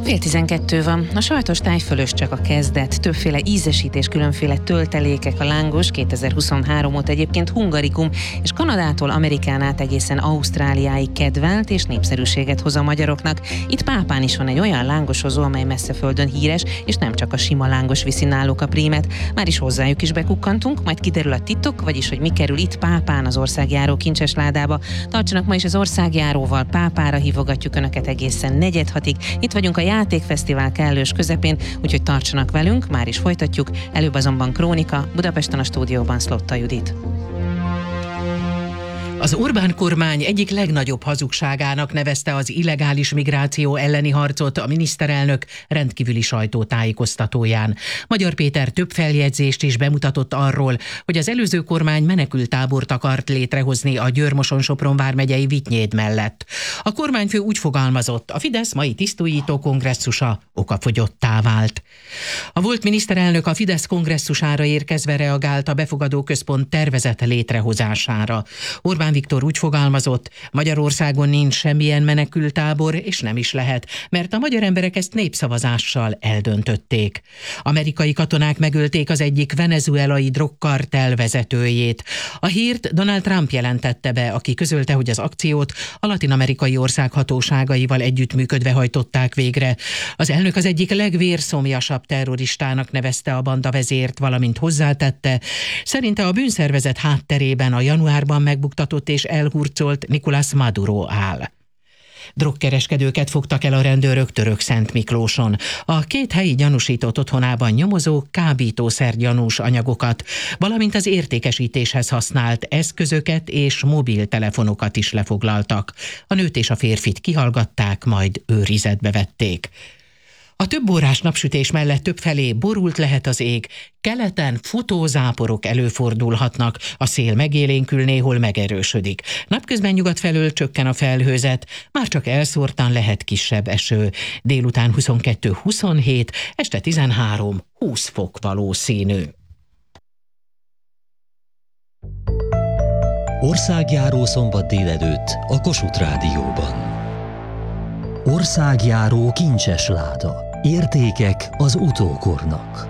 12 van. A sajtos tájfölös csak a kezdet. Többféle ízesítés, különféle töltelékek, a lángos 2023 óta egyébként hungarikum, és Kanadától Amerikán át egészen Ausztráliáig kedvelt és népszerűséget hoz a magyaroknak. Itt Pápán is van egy olyan lángosozó, amely messze földön híres, és nem csak a sima lángos viszi náluk a prímet. Már is hozzájuk is bekukkantunk, majd kiderül a titok, vagyis hogy mi kerül itt Pápán az országjáró kincses ládába. Tartsanak ma is az országjáróval, Pápára hívogatjuk Önöket egészen 4:30. Itt vagyunk a Játékfesztivál kellős közepén, úgyhogy tartsanak velünk, már is folytatjuk. Előbb azonban krónika, Budapesten a stúdióban Szlotta Judit. Az Orbán kormány egyik legnagyobb hazugságának nevezte az illegális migráció elleni harcot a miniszterelnök rendkívüli sajtótájékoztatóján. Magyar Péter több feljegyzést is bemutatott arról, hogy az előző kormány menekülttábort akart létrehozni a Győr-Moson-Sopron vármegyei Vitynéd mellett. A kormányfő úgy fogalmazott, a Fidesz mai tisztújító kongresszusa okafogyottá vált. A volt miniszterelnök a Fidesz kongresszusára érkezve reagált a befogadó központ tervezett létrehozására. Orbán Viktor úgy fogalmazott, Magyarországon nincs semmilyen menekülttábor, és nem is lehet, mert a magyar emberek ezt népszavazással eldöntötték. Amerikai katonák megölték az egyik venezuelai drogkartel vezetőjét. A hírt Donald Trump jelentette be, aki közölte, hogy az akciót a latin-amerikai ország hatóságaival együttműködve hajtották végre. Az elnök az egyik legvérszomjasabb terroristának nevezte a banda vezért, valamint hozzátette, szerinte a bűnszervezet hátterében a januárban megbuktatott és elhurcolt Nicolás Maduro áll. Drogkereskedőket fogtak el a rendőrök Törökszentmiklóson. A két helyi gyanúsított otthonában nyomozók kábítószer-gyanús anyagokat, valamint az értékesítéshez használt eszközöket és mobiltelefonokat is lefoglaltak. A nőt és a férfit kihallgatták, majd őrizetbe vették. A több órás napsütés mellett többfelé borult lehet az ég, keleten futózáporok előfordulhatnak, a szél megélénkül, néhol megerősödik. Napközben nyugat felől csökken a felhőzet, már csak elszórtan lehet kisebb eső. Délután 22-27, este 13-20 fok valószínű. Országjáró szombat délelőtt a Kossuth Rádióban. Országjáró kincses láda. Értékek az utókornak.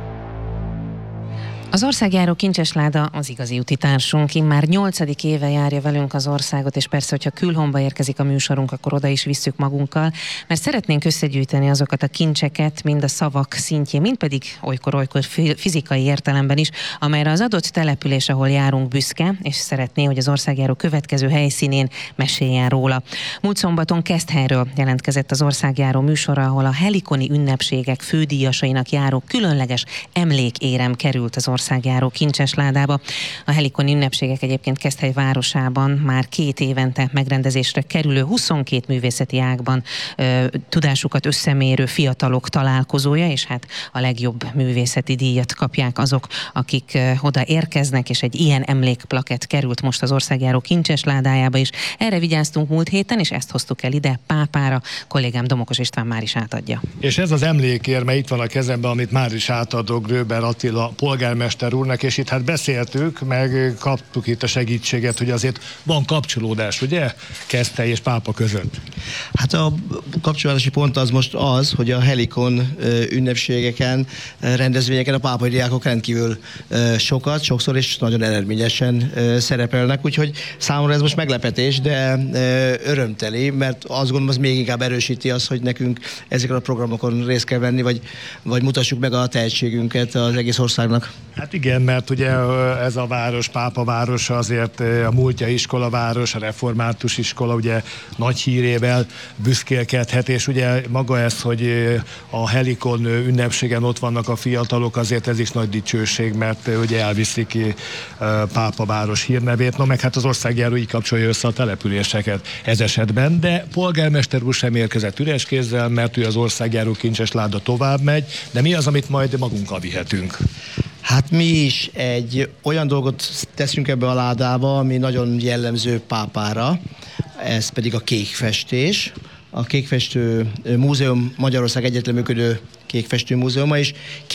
Az országjáró kincsesláda az igazi utitársunk, immár 8. éve járja velünk az országot, és persze, hogyha külhomba érkezik a műsorunk, akkor oda is visszük magunkkal, mert szeretnénk összegyűjteni azokat a kincseket, mind a szavak szintjén, mind pedig olykor-olykor fizikai értelemben is, amelyre az adott település, ahol járunk, büszke, és szeretné, hogy az országjáró következő helyszínén meséljen róla. Múlt szombaton Keszthelyről jelentkezett az országjáró műsora, ahol a helikoni ünnepségek fődíjasainak járó különleges emlékérem került az országjáró kincsesládába. A helikoni ünnepségek egyébként Keszthely városában már 2 évente megrendezésre kerülő 22 művészeti ágban tudásukat összemérő fiatalok találkozója, és hát a legjobb művészeti díjat kapják azok, akik oda érkeznek, és egy ilyen emlékplakett került most az országjáró kincsesládájába is. Erre vigyáztunk múlt héten, és ezt hoztuk el ide Pápára. Kollégám Domokos István már is átadja. És ez az emlékérme itt van a kezemben, amit már is átadok Gröber Attila polgármester úrnak, és itt hát beszéltük, meg kaptuk itt a segítséget, hogy azért van kapcsolódás, ugye? Keszthely és Pápa között. Hát a kapcsolódási pont az most az, hogy a helikon ünnepségeken, rendezvényeken a pápai diákok rendkívül sokszor és nagyon eredményesen szerepelnek, úgyhogy számomra ez most meglepetés, de örömteli, mert azt gondolom, az még inkább erősíti azt, hogy nekünk ezeken a programokon részt kell venni, vagy mutassuk meg a tehetségünket az egész országnak. Hát igen, mert ugye ez a város, Pápa városa azért a múltja iskolaváros, a református iskola ugye nagy hírével büszkélkedhet, és ugye maga ez, hogy a helikon ünnepségen ott vannak a fiatalok, azért ez is nagy dicsőség, mert ugye elviszik Pápa város hírnevét, meg hát az országjáró így kapcsolja össze a településeket ez esetben, de polgármester úr sem érkezett üres kézzel, mert ő az országjáró kincsesláda tovább megy, de mi az, amit majd magunkkal vihetünk? Hát mi is egy olyan dolgot teszünk ebbe a ládába, ami nagyon jellemző Pápára, ez pedig a kékfestés. A Kékfestő Múzeum Magyarország egyetlen működő kékfestő múzeuma, és